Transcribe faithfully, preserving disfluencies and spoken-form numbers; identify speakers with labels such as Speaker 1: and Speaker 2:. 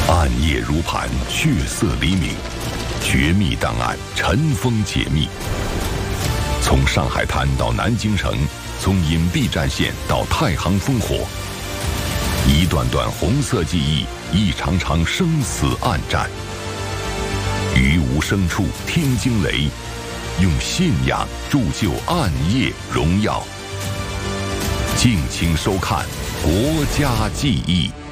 Speaker 1: 暗夜如盘，血色黎明，绝密档案尘封解密。从上海滩到南京城，从隐蔽战线到太行烽火，一段段红色记忆，一场场生死暗战。于无声处听惊雷，用信仰铸就暗夜荣耀。敬请收看《国家记忆》。